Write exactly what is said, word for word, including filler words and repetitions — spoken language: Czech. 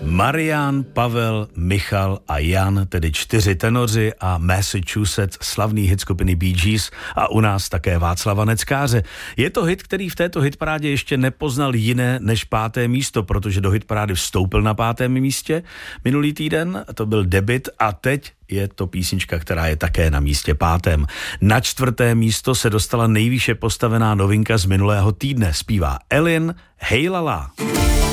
Marian, Pavel, Michal a Jan, tedy čtyři tenoři a Massachusetts, slavný hit skupiny Bee Gees a u nás také Václava Neckáře. Je to hit, který v této hitparádě ještě nepoznal jiné než páté místo, protože do hitparády vstoupil na pátém místě minulý týden, to byl debut a teď je to písnička, která je také na místě pátém. Na čtvrté místo se dostala nejvýše postavená novinka z minulého týdne. Zpívá Ellen, Hey La La.